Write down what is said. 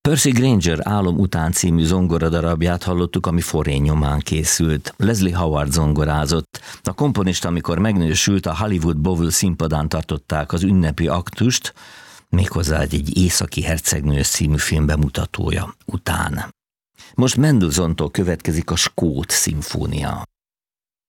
Percy Grainger Álom után című zongoradarabját hallottuk, ami forrén nyomán készült. Leslie Howard zongorázott. A komponista, amikor megnősült, a Hollywood Bowl színpadán tartották az ünnepi aktust, méghozzá egy északi hercegnő című film bemutatója után. Most Mendelssohntól következik a Skót szimfónia.